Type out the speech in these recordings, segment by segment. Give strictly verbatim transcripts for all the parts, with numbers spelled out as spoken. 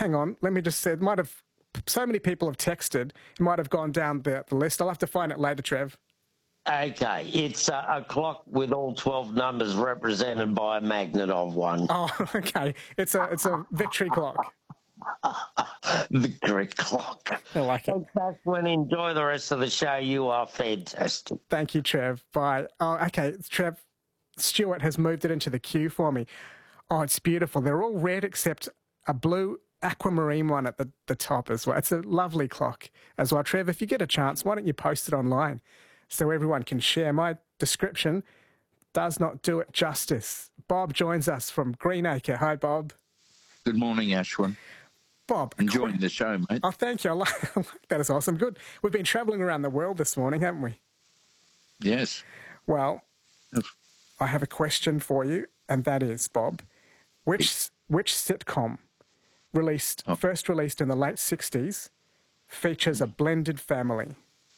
hang on. Let me just say, it might have, so many people have texted, it might have gone down the, the list. I'll have to find it later, Trev. Okay, it's a, a clock with all twelve numbers represented by a magnet of one. Oh, okay. It's a it's a victory clock. Victory clock. I like it. Thanks, Bachman. Enjoy the rest of the show. You are fantastic. Thank you, Trev. Bye. Oh, okay, Trev. Stuart has moved it into the queue for me. Oh, it's beautiful. They're all red except a blue aquamarine one at the, the top as well. It's a lovely clock as well. Trev, if you get a chance, why don't you post it online so everyone can share? My description does not do it justice. Bob joins us from Greenacre. Hi, Bob. Good morning, Ashwin. Bob. Enjoying the show, mate. Oh, thank you. I like, I like that. Is awesome. Good. We've been travelling around the world this morning, haven't we? Yes. Well, Yes. I have a question for you, and that is, Bob, which which sitcom released Oh. first released in the late sixties features a blended family?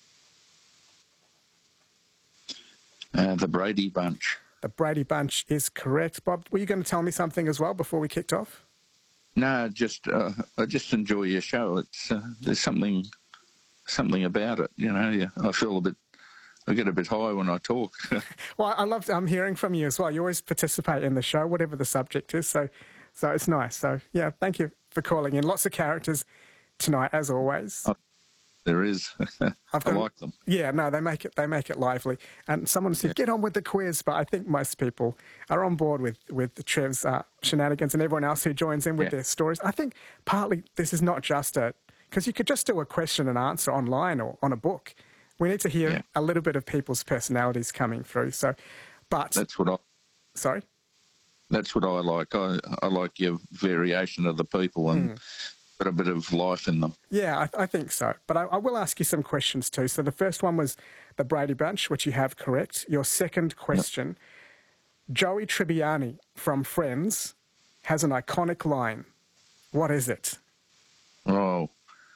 Uh, the Brady Bunch. The Brady Bunch is correct. Bob, were you going to tell me something as well before we kicked off? No, just uh, I just enjoy your show. It's uh, there's something something about it. You know, yeah, I feel a bit. I get a bit high when I talk. Well, I love um, hearing from you as well. You always participate in the show, whatever the subject is. So, so it's nice. So, yeah, thank you for calling in. Lots of characters tonight, as always. Oh, there is. I've I got- like them. Yeah, no, they make it they make it lively. And someone said, get on with the quiz, but I think most people are on board with, with Trev's uh, shenanigans and everyone else who joins in with Yeah. their stories. I think partly this is not just a... Because you could just do a question and answer online or on a book. We need to hear Yeah. a little bit of people's personalities coming through. So, but... That's what I. Sorry? That's what I like. I I like your variation of the people and Hmm. put a bit of life in them. Yeah, I, I think so. But I, I will ask you some questions too. So the first one was the Brady Bunch, which you have correct. Your second question, Joey Tribbiani from Friends has an iconic line. What is it? Oh.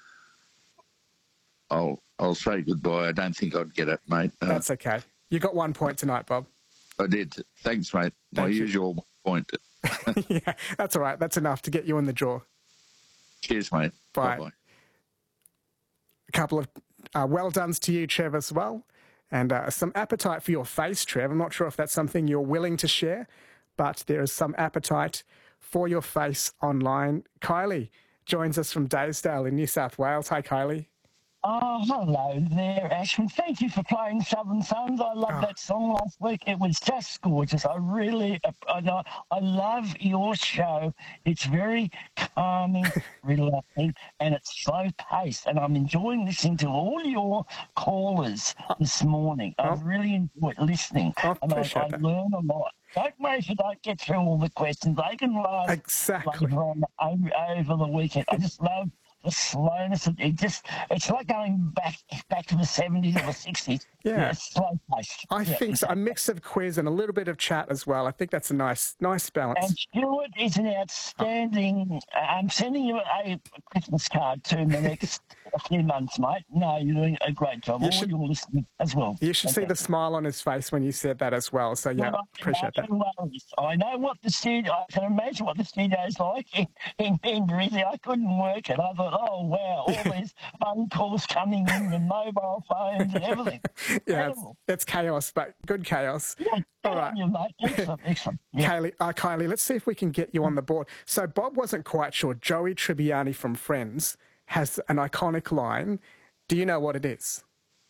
I'll I'll say goodbye. I don't think I'd get it, mate. Uh, That's okay. You got one point tonight, Bob. I did. Thanks, mate. My Thank you. usual point. Yeah, that's all right. That's enough to get you in the draw. Cheers, mate. Bye. Bye-bye. A couple of uh, well dones to you, Trev, as well. And uh, some appetite for your face, Trev. I'm not sure if that's something you're willing to share, but there is some appetite for your face online. Kylie joins us from Daysdale in New South Wales. Hi, Kylie. Oh, hello there, Ashwin. Thank you for playing Southern Suns. I loved Oh. that song last week. It was just gorgeous. I really, I, know- I love your show. It's very calming, relaxing, and it's slow paced. And I'm enjoying listening to all your callers this morning. I've really enjoyed listening, I and I, appreciate I that. learn a lot. Don't worry if you don't get through all the questions. They can last Exactly. later on over, over the weekend. I just love the slowness. Of, it just, it's like going back back to the seventies or the sixties. Yeah. It's slow paced. I Yeah. think so. A mix of quiz and a little bit of chat as well. I think that's a nice, nice balance. And Stuart is an outstanding. I'm sending you a Christmas card too in the next few months, mate. No, you're doing a great job. You All should- your listening as well. You should see Okay. the smile on his face when you said that as well. So, yeah, Well, appreciate that. no worries. I know what the studio. I can imagine what the studio is like in in, in Brizzy. I couldn't work it. I thought, oh wow, all these phone calls coming in, and mobile phones and everything. Yeah, it's, Incredible. it's chaos, but good chaos. Yeah, All good right. on you, mate. Excellent, excellent. Yeah. Kylie, uh, Kylie, let's see if we can get you on the board. So Bob wasn't quite sure. Joey Tribbiani from Friends has an iconic line. Do you know what it is?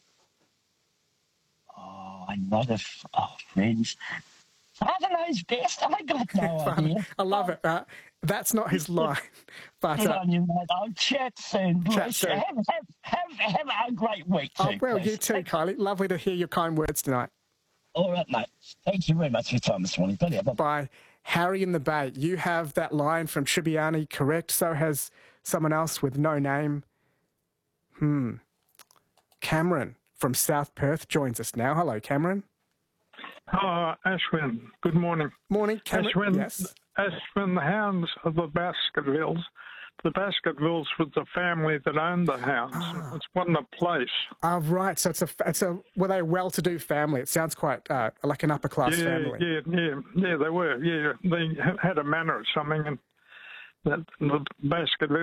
Oh, I'm not a f- oh, friends. Father knows best. I got no idea. I love it. Uh, that's not his line, but Good uh, on you, mate. I'll chat soon. Chat Bless you. soon. Have, have, have, have a great week too. oh, well, please. you too, Kylie. Lovely to hear your kind words tonight. All right, mate. Thank you very much for your time this morning. Bye. By Harry in the Bay, you have that line from Tribbiani correct. So has someone else with no name. Hmm. Cameron from South Perth joins us now. Hello, Cameron. Oh, Ashwin, good morning. Morning, Cameron. Ashwin, Yes. Ashwin, the hounds of the Baskervilles. The Baskervilles was the family that owned the hounds. It's wasn't a place. Oh, right. So it's a, it's a, were they a well-to-do family? It sounds quite uh, like an upper-class Yeah, family. yeah, yeah, yeah, they were. Yeah, they had a manor or something, and that the Baskervilles